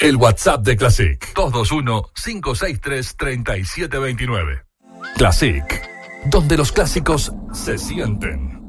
El WhatsApp de Classic. 221-563-3729. Classic, donde los clásicos se sienten.